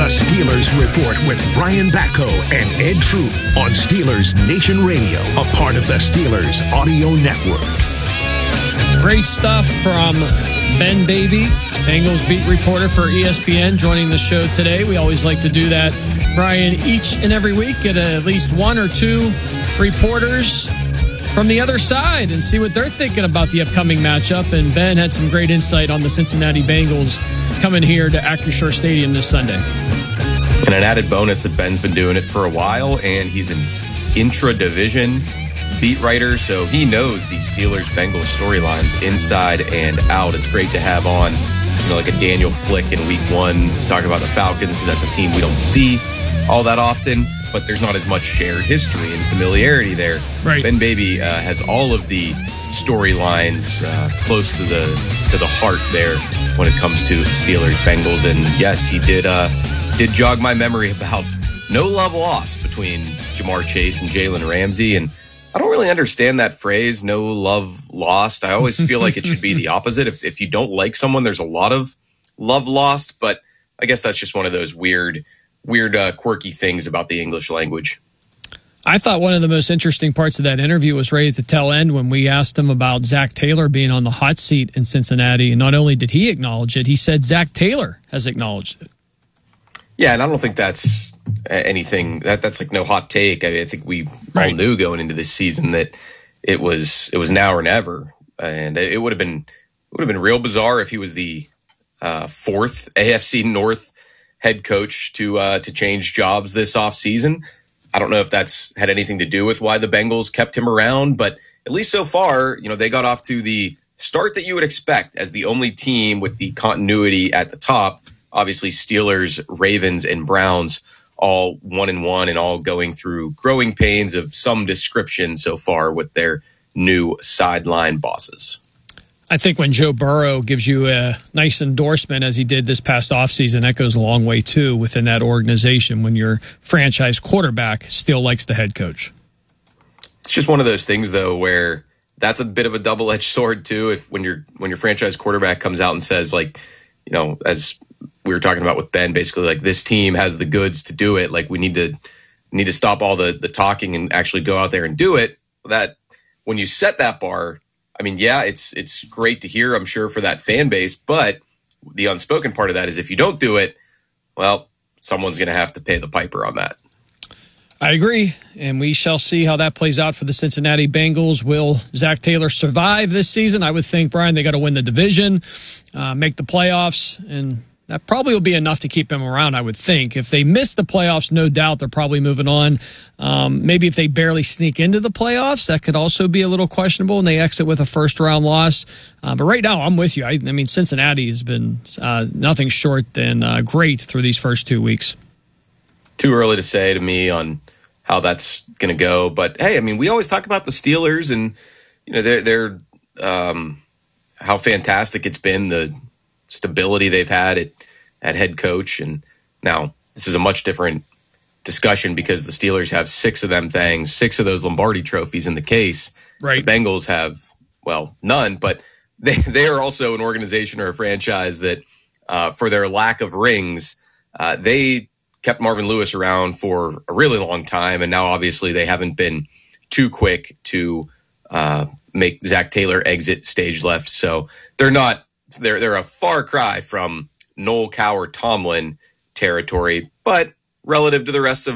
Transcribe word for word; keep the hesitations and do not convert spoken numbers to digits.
The Steelers Report with Brian Batko and Ed Troop on Steelers Nation Radio, a part of the Steelers Audio Network. Great stuff from Ben Baby, Bengals beat reporter for E S P N, joining the show today. We always like to do that, Brian, each and every week, get at least one or two reporters from the other side and see what they're thinking about the upcoming matchup. And Ben had some great insight on the Cincinnati Bengals coming here to Acrisure Stadium this Sunday. And an added bonus that Ben's been doing it for a while, and he's an intra-division beat writer, so he knows the Steelers-Bengals storylines inside and out. It's great to have on, you know, like a Daniel Flick in week one to talk about the Falcons, because that's a team we don't see all that often, but there's not as much shared history and familiarity there. Right. Ben Baby uh, has all of the storylines uh, close to the to the heart there when it comes to Steelers Bengals. And yes, he did uh, did jog my memory about no love lost between Jamar Chase and Jalen Ramsey. And I don't really understand that phrase, no love lost. I always feel like it should be the opposite. If if you don't like someone, there's a lot of love lost. But I guess that's just one of those weird, weird, uh, quirky things about the English language. I thought one of the most interesting parts of that interview was right at the tail end when we asked him about Zach Taylor being on the hot seat in Cincinnati. And not only did he acknowledge it, he said Zach Taylor has acknowledged it. Yeah, and I don't think that's anything, that that's like no hot take. I mean, I think we Right. all knew going into this season that it was it was now or never. And it would have been it would have been real bizarre if he was the uh, fourth A F C North head coach to uh, to change jobs this offseason. I don't know if that's had anything to do with why the Bengals kept him around, but at least so far, you know, they got off to the start that you would expect as the only team with the continuity at the top. Obviously, Steelers, Ravens, and Browns all one and one and all going through growing pains of some description so far with their new sideline bosses. I think when Joe Burrow gives you a nice endorsement, as he did this past offseason, that goes a long way, too, within that organization when your franchise quarterback still likes the head coach. It's just one of those things, though, where that's a bit of a double-edged sword, too, if when your when your franchise quarterback comes out and says, like, you know, as we were talking about with Ben, basically, like, this team has the goods to do it. Like, we need to need to stop all the, the talking and actually go out there and do it. That when you set that bar, I mean, yeah, it's it's great to hear, I'm sure, for that fan base. But the unspoken part of that is if you don't do it, well, someone's going to have to pay the piper on that. I agree, and we shall see how that plays out for the Cincinnati Bengals. Will Zach Taylor survive this season? I would think, Brian, they got to win the division, uh, make the playoffs, and that probably will be enough to keep him around, I would think. If they miss the playoffs, no doubt they're probably moving on. Um, maybe if they barely sneak into the playoffs, that could also be a little questionable, and they exit with a first-round loss. Uh, but right now, I'm with you. I, I mean, Cincinnati has been uh, nothing short than uh, great through these first two weeks. Too early to say to me on how that's going to go. But, hey, I mean, we always talk about the Steelers and, you know, they're, they're um, how fantastic it's been, the stability they've had at, at head coach. And now this is a much different discussion because the Steelers have six of them things, six of those Lombardi trophies in the case. Right. The Bengals have, well, none, but they, they are also an organization or a franchise that uh, for their lack of rings, uh, they kept Marvin Lewis around for a really long time. And now obviously they haven't been too quick to uh, make Zach Taylor exit stage left. So they're not, They're they're a far cry from Noel Cowher Tomlin territory, but relative to the rest of